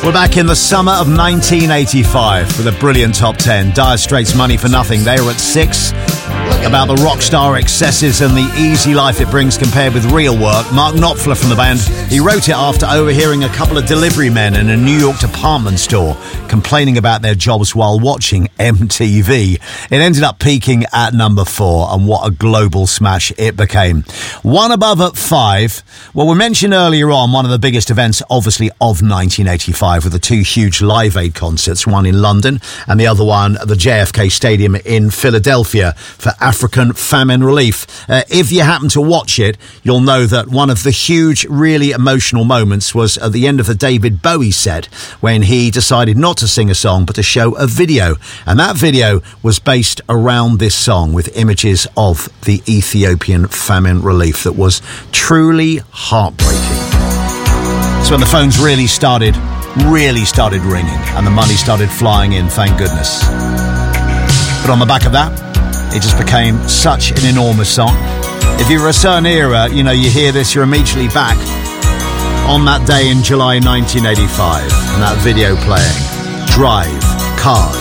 We're back in the summer of 1985 with a brilliant top 10. Dire Straits' Money for Nothing. They were at 6. About the rock star excesses and the easy life it brings compared with real work. Mark Knopfler from the band, he wrote it after overhearing a couple of delivery men in a New York department store complaining about their jobs while watching MTV. It ended up peaking at number 4, and what a global smash it became. One above at 5. Well, we mentioned earlier on one of the biggest events, obviously, of 1985 with the 2 huge Live Aid concerts, one in London and the other one at the JFK Stadium in Philadelphia for African famine relief. If you happen to watch it, you'll know that one of the huge, really emotional moments was at the end of the David Bowie set when he decided not to sing a song but to show a video. And that video was based around this song with images of the Ethiopian famine relief that was truly heartbreaking. So when the phones really started ringing and the money started flying in, thank goodness. But on the back of that, it just became such an enormous song. If you're a certain era, you hear this, you're immediately back on that day in July 1985 and that video playing. Drive, Cars.